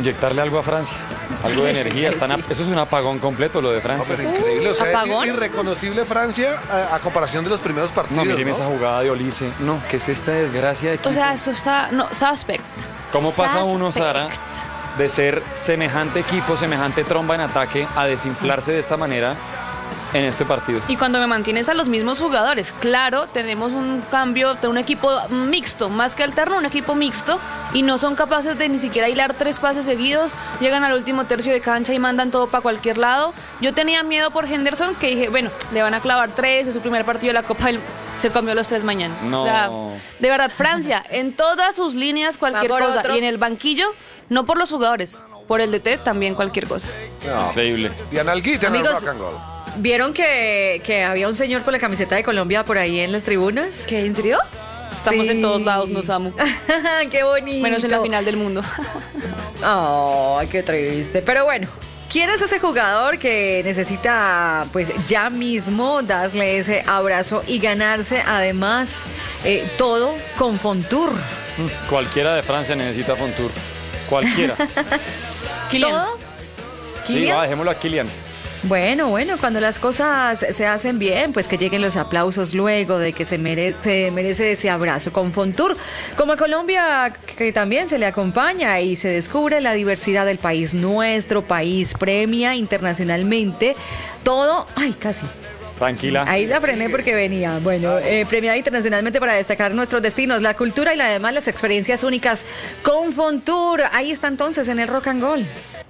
inyectarle algo a Francia, algo de energía. Eso es un apagón completo lo de Francia. No, pero increíble, o sea, ¿apagón? es irreconocible Francia a comparación de los primeros partidos. No, miren esa jugada de Olise. No, ¿qué es esta desgracia de equipo? O sea, eso está... No, suspect. ¿Cómo pasa uno, Suspect. Sara, de ser semejante equipo, semejante tromba en ataque, a desinflarse de esta manera en este partido? Y cuando me mantienes a los mismos jugadores, claro, tenemos un cambio de un equipo mixto, más que alterno, un equipo mixto, y no son capaces de ni siquiera hilar 3 pases seguidos, llegan al último tercio de cancha y mandan todo para cualquier lado. Yo tenía miedo por Henderson, que dije, bueno, le van a clavar 3, es su primer partido de la Copa del... Se comió los 3 mañana. No. O sea, de verdad, Francia, en todas sus líneas, cualquier Va por cosa, otro. y en el banquillo, no por los jugadores, por el DT también cualquier cosa. No. Increíble. Y analguita en el Amigos, rock and roll. ¿Vieron que había un señor con la camiseta de Colombia por ahí en las tribunas? ¿Qué, en serio? Estamos Sí. en todos lados, nos amo. ¡Qué bonito! Menos en la final del mundo. ¡Ay, qué triste! Pero bueno, ¿quién es ese jugador que necesita, pues, ya mismo darle ese abrazo y ganarse, además, todo con Fontour? Cualquiera de Francia necesita Fontour. Cualquiera. Kylian. ¿Todo? Sí, ¿Kylian? va, dejémoslo a Kylian. Bueno, cuando las cosas se hacen bien, pues que lleguen los aplausos luego de que se merece ese abrazo con Fontour. Como a Colombia, que también se le acompaña y se descubre la diversidad del país. Nuestro país premia internacionalmente todo. ¡Ay, casi! Tranquila. Ahí la frené porque venía. Bueno, premiada internacionalmente para destacar nuestros destinos, la cultura y además las experiencias únicas con Fontour. Ahí está entonces en el Rock and Roll.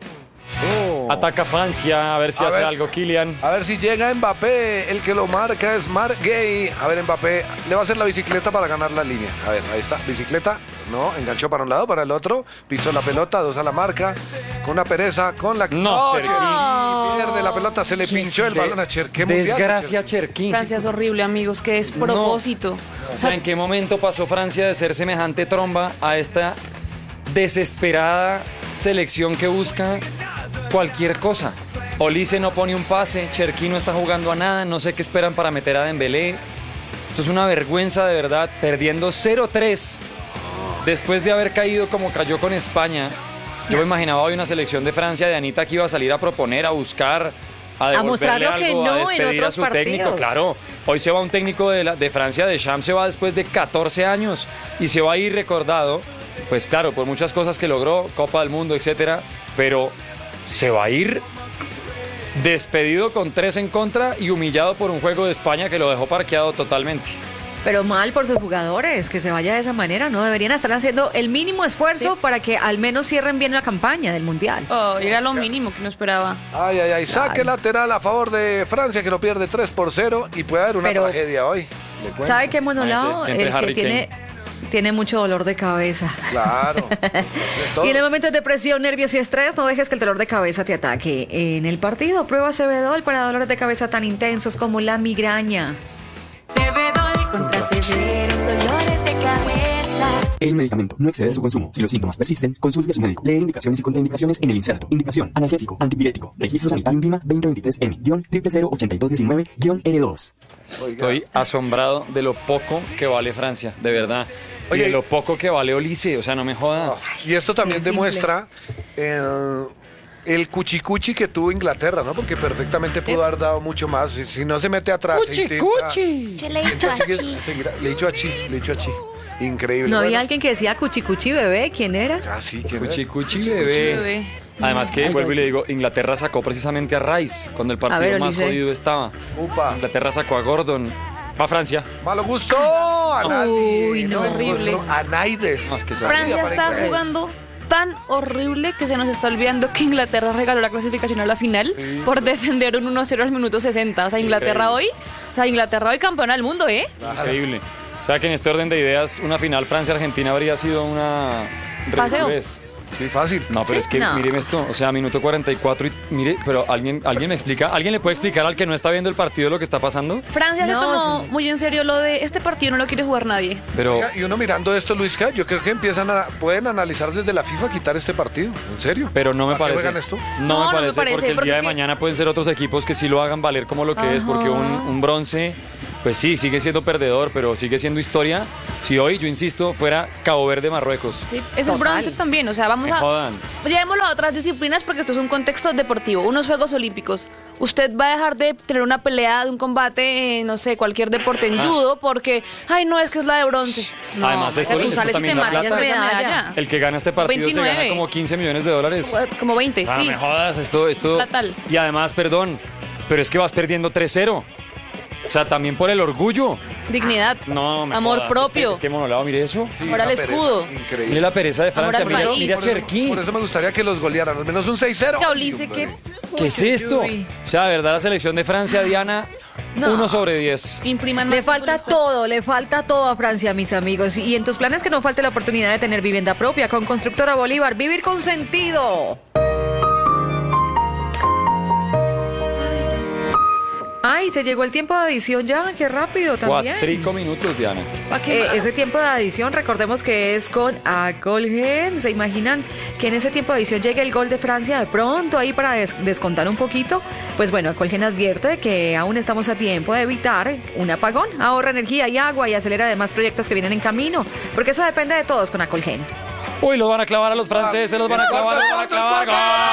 Ataca Francia, a ver si A hace ver. algo Kylian. A ver si llega Mbappé, el que lo marca es Marc Gay. A ver, Mbappé le va a hacer la bicicleta para ganar la línea. A ver, ahí está, bicicleta. No, enganchó para un lado, para el otro. Pisó la pelota, 2 a la marca. Con una pereza, con la... No, Cherki. Pierde la pelota, se le pinchó el balón a Cherki. Desgracia, Cherki. Francia es horrible, amigos, que es propósito. O sea, ¿en qué momento pasó Francia de ser semejante tromba a esta desesperada selección que busca cualquier cosa? Olise no pone un pase, Cherki no está jugando a nada, no sé qué esperan para meter a Dembélé. Esto es una vergüenza de verdad, perdiendo 0-3 después de haber caído como cayó con España. Yo me imaginaba hoy una selección de Francia de Anita que iba a salir a proponer, a buscar, a devolverle mostrar lo que algo, no a en despedir a otros su técnico. partidos. Claro, hoy se va un técnico de Francia, Deschamps, se va después de 14 años y se va a ir recordado, pues claro, por muchas cosas que logró, Copa del Mundo, etcétera, pero se va a ir despedido con 3 en contra y humillado por un juego de España que lo dejó parqueado totalmente. Pero mal por sus jugadores, que se vaya de esa manera, ¿no? Deberían estar haciendo el mínimo esfuerzo para que al menos cierren bien la campaña del Mundial. Oh, era lo mínimo que no esperaba. Ay, ay, ay. Saque lateral a favor de Francia, que lo pierde 3-0 y puede haber una Pero- tragedia hoy. Le cuento. ¿Sabe qué monolado? Entre El que Harry tiene mucho dolor de cabeza. Claro. De todo. Y en el momento de depresión, nervios y estrés, no dejes que el dolor de cabeza te ataque. En el partido, prueba Cebedol para dolores de cabeza tan intensos como la migraña. Cebedol contra severos dolores de cabeza. El medicamento no excede de su consumo. Si los síntomas persisten, consulte a su médico. Lee indicaciones y contraindicaciones en el inserto. Indicación: analgésico, antipirético. Registro sanitario INVIMA 2023-M-00082-N2. Estoy asombrado de lo poco que vale Francia, de verdad. Oye, y de lo poco que vale Olise, o sea, no me joda. Y esto también Qué simple. demuestra el cuchicuchi que tuvo Inglaterra, ¿no? Porque perfectamente pudo haber dado mucho más. Si no se mete atrás. ¡Cuchi, cuchi! Yo le he dicho Entonces aquí. le he dicho a Chi, le he dicho a Chi. Increíble. ¿No había Bueno, alguien que decía cuchi cuchi bebé? ¿Quién era? ah, sí, ¿quién era? Cuchi, cuchi, bebé. bebé. Además que, Algo vuelvo y le así. digo, Inglaterra sacó precisamente a Rice cuando el partido ver, más Ulises. jodido estaba. Upa. Inglaterra sacó a Gordon. Va Francia. Malo gusto a nadie. Uy, no. Horrible. A Naides. No, que Francia está jugando tan horrible que se nos está olvidando que Inglaterra regaló la clasificación a la final por defender un 1-0 al minuto 60. O sea, Inglaterra hoy campeona del mundo, ¿eh? Increíble. O sea que en este orden de ideas, una final Francia-Argentina habría sido una Paseo. ridiculez. Sí, fácil. No, pero es que No. míreme esto, o sea, minuto 44 y mire, pero alguien me explica, ¿alguien le puede explicar al que no está viendo el partido lo que está pasando? Francia se No, tomó sí. muy en serio lo de este partido no lo quiere jugar nadie. Pero Oiga, y uno mirando esto, Luisca, yo creo que pueden analizar desde la FIFA quitar este partido. ¿En serio? Pero no me ¿Para qué parece. juegan esto? No, no me me parece, parece, porque el porque día es de que- mañana pueden ser otros equipos que sí lo hagan valer como lo que es, porque un bronce Pues sí, sigue siendo perdedor, pero sigue siendo historia. Si hoy, yo insisto, fuera Cabo Verde-Marruecos. Sí, es el Total. bronce también, o sea, vamos Me a... jodan. Llevémoslo a otras disciplinas porque esto es un contexto deportivo, unos Juegos Olímpicos. Usted va a dejar de tener una pelea, de un combate, no sé, cualquier deporte en judo porque, ay, no, es que es la de bronce. No, Además, esto tú es sales y también te la matas plata. por esa Medalla. medalla. El que gana este partido 29. se gana como 15 millones de dólares. Como 20, Ah, sí. me jodas, esto. Fatal. Y además, perdón, pero es que vas perdiendo 3-0. O sea, también por el orgullo. Dignidad, No, me amor jodas. propio. Es que Monolao, mire eso. Sí, Ahora una el pereza escudo. Increíble. Mire la pereza de Francia. Amor al Mire, país. mire a Por eso- Cherki. Por eso me gustaría que los golearan, al menos un 6-0. Gaulice, que ¿Qué es esto? O sea, de verdad, la selección de Francia, Diana, No. 1/10. impriman Le más falta futbolistas. le falta todo a Francia, mis amigos. Y en tus planes que no falte la oportunidad de tener vivienda propia con Constructora Bolívar. Vivir con sentido. Ay, se llegó el tiempo de adición ya, qué rápido también. 4 minutos, Diana. Ese tiempo de adición, recordemos que es con Acolgen. ¿Se imaginan que en ese tiempo de adición llegue el gol de Francia de pronto ahí para descontar un poquito? Pues bueno, Acolgen advierte de que aún estamos a tiempo de evitar un apagón. Ahorra energía y agua y acelera además proyectos que vienen en camino, porque eso depende de todos con Acolgen. Uy, los van a clavar a los franceses, los van a clavar, los van a clavar.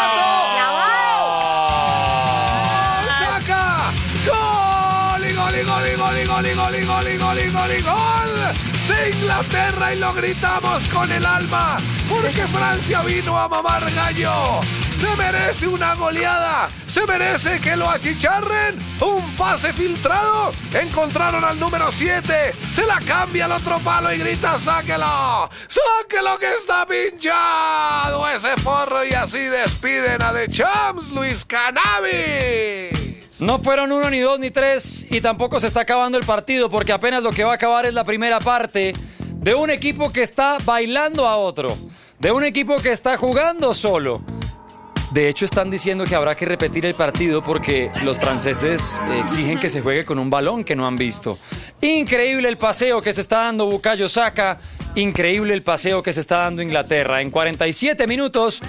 ¡Saca! ¡Gol! ¡Y gol, y gol, y gol, y gol, y gol, y gol, y gol, y gol, y gol! De Inglaterra y lo gritamos con el alma, porque Francia vino a mamar gallo. Se merece una goleada, se merece que lo achicharren. Un pase filtrado, encontraron al número 7, se la cambia al otro palo y grita: ¡sáquelo! ¡Sáquelo que está pinchado ese forro! Y así despiden a The Champs, Luis Cannabis. No fueron 1, ni 2, ni 3 y tampoco se está acabando el partido porque apenas lo que va a acabar es la primera parte de un equipo que está bailando a otro, de un equipo que está jugando solo. De hecho, están diciendo que habrá que repetir el partido porque los franceses exigen que se juegue con un balón que no han visto. Increíble el paseo que se está dando Bukayo Saka. Increíble el paseo que se está dando Inglaterra. En 47 minutos,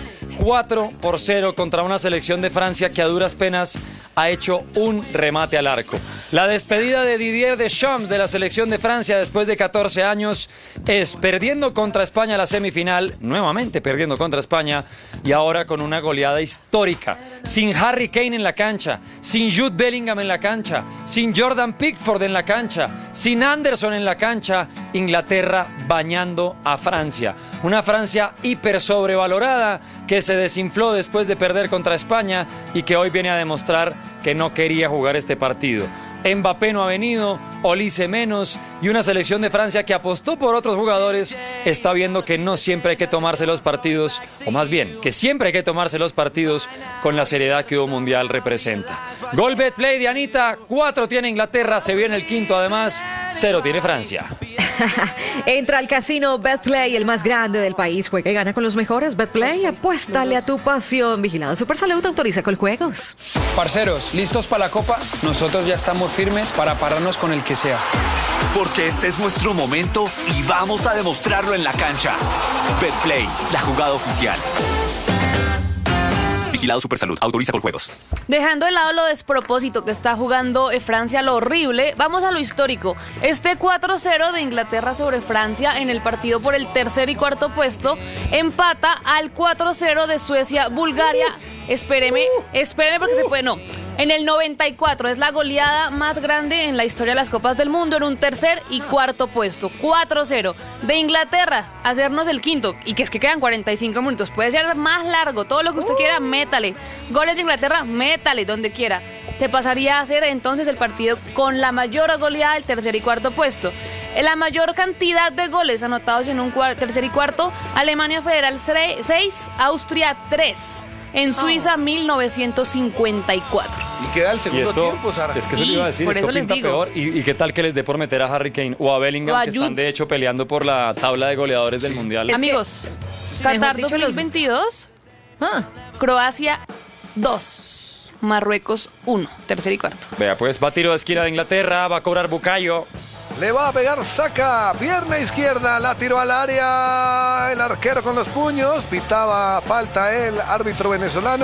4-0 contra una selección de Francia que a duras penas ha hecho un remate al arco. La despedida de Didier Deschamps de la selección de Francia después de 14 años es perdiendo contra España la semifinal, nuevamente perdiendo contra España y ahora con una goleada histórica. Sin Harry Kane en la cancha, sin Jude Bellingham en la cancha, sin Jordan Pickford en la cancha, sin Anderson en la cancha, Inglaterra bañando a Francia. Una Francia hiper sobrevalorada que se desinfló después de perder contra España y que hoy viene a demostrar que no quería jugar este partido. Mbappé no ha venido, Olise menos y una selección de Francia que apostó por otros jugadores está viendo que no siempre hay que tomarse los partidos, o más bien, que siempre hay que tomarse los partidos con la seriedad que un mundial representa. Gol Betplay de Anita, 4 tiene Inglaterra, se viene el quinto además, 0 tiene Francia. Entra al casino Betplay, el más grande del país. Juega y gana con los mejores. Betplay, apuéstale a tu pasión. Vigilado Supersalud, autoriza con juegos. Parceros, ¿listos para la copa? Nosotros ya estamos firmes para pararnos con el que sea. Porque este es nuestro momento y vamos a demostrarlo en la cancha. Betplay, la jugada oficial. Vigilado Supersalud, autoriza con juegos. Dejando de lado lo despropósito que está jugando Francia, lo horrible, vamos a lo histórico. Este 4-0 de Inglaterra sobre Francia en el partido por el tercer y cuarto puesto empata al 4-0 de Suecia-Bulgaria. Espéreme porque se puede, no. En el 94 es la goleada más grande en la historia de las Copas del Mundo en un tercer y cuarto puesto. 4-0 de Inglaterra, hacernos el quinto y que es que quedan 45 minutos. Puede ser más largo, todo lo que usted quiera, métale. Goles de Inglaterra, métale donde quiera. Se pasaría a hacer entonces el partido con la mayor goleada del tercer y cuarto puesto. La mayor cantidad de goles anotados en un tercer y cuarto, Alemania Federal 6, Austria 3. En Suiza, 1954. Y queda el Y segundo esto, tiempo, Sara. es que eso le iba a decir, por esto eso les pinta digo. peor. ¿Y qué tal que les dé por meter a Harry Kane o a Bellingham, O a que están Jude. de hecho peleando por la tabla de goleadores del Mundial? Amigos, mejor Qatar dicho, los- 2022, Ah, Croacia 2, Marruecos 1, tercer y cuarto. Vea, pues va tiro de esquina de Inglaterra, va a cobrar Bukayo. Le va a pegar Saka, pierna izquierda, la tiró al área, el arquero con los puños, pitaba falta el árbitro venezolano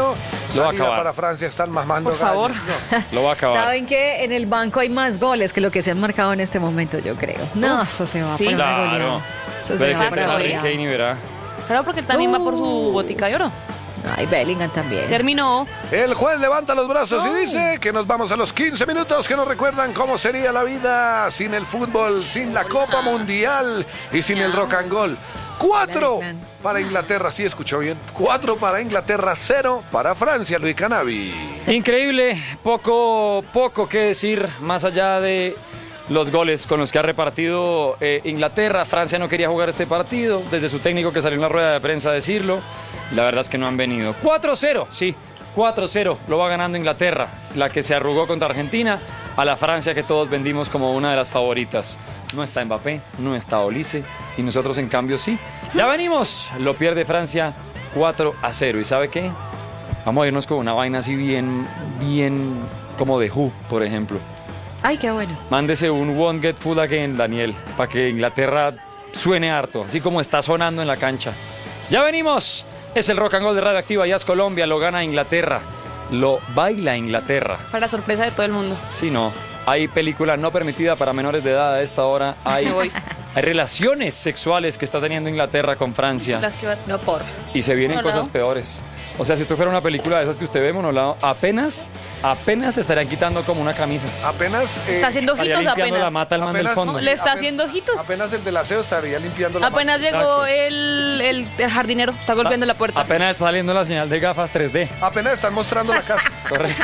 Lo va a Salida acabar. para Francia, están mamando Por favor. gallo. Lo va a acabar. ¿Saben qué? En el banco hay más goles que lo que se han marcado en este momento, yo creo. No, eso se va sí. para una Claro. goleada. Eso Espere se que va para entre Harry goleada. Kane y verá. Claro, porque él también va por su botica de oro. Ay, Bellingham también. Terminó. El juez levanta los brazos y dice que nos vamos a los 15 minutos que nos recuerdan cómo sería la vida sin el fútbol, sin la Copa Mundial y sin el rock and roll. 4 para Inglaterra, sí escuchó bien. 4 para Inglaterra, 0 para Francia, Luis Canavi. Increíble, poco que decir más allá de los goles con los que ha repartido Inglaterra. Francia no quería jugar este partido, desde su técnico que salió en la rueda de prensa a decirlo. La verdad es que no han venido. 4-0, sí, 4-0 lo va ganando Inglaterra, la que se arrugó contra Argentina, a la Francia que todos vendimos como una de las favoritas. No está Mbappé, no está Olise y nosotros en cambio sí. Ya venimos, lo pierde Francia 4-0. ¿Y sabe qué? Vamos a irnos con una vaina así bien como de Who, por ejemplo. Ay, qué bueno. Mándese un Won't Get Full Again, Daniel, para que Inglaterra suene harto, así como está sonando en la cancha. Ya venimos. Es el Rock and Roll de Radioactiva, ya es Colombia, lo gana Inglaterra. Lo baila Inglaterra. Para sorpresa de todo el mundo. Sí, no. Hay película no permitida para menores de edad a esta hora. Hay relaciones sexuales que está teniendo Inglaterra con Francia. Las que va- No por. Y se vienen Monolao. cosas peores. O sea, si esto fuera una película de esas que usted ve, Monolao, apenas se estarían quitando como una camisa. Apenas. Está haciendo Estaría ojitos limpiando apenas. la mata al man del Apenas- fondo. Le está haciendo ojitos. Apenas el del aseo estaría limpiando la Apenas mano. llegó Exacto. el jardinero, está golpeando la puerta. Apenas está saliendo la señal de gafas 3D. Apenas están mostrando la casa. Correcto.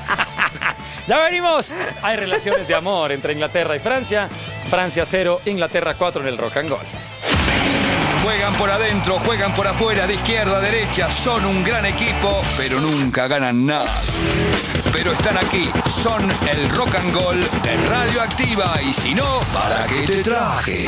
Ya venimos. Hay relaciones de amor entre Inglaterra y Francia. Francia 0, Inglaterra 4 en el Rock and Roll. Juegan por adentro, juegan por afuera, de izquierda a derecha, son un gran equipo, pero nunca ganan nada. Pero están aquí, son el Rock and Roll de Radioactiva, y si no, ¿para qué te traje?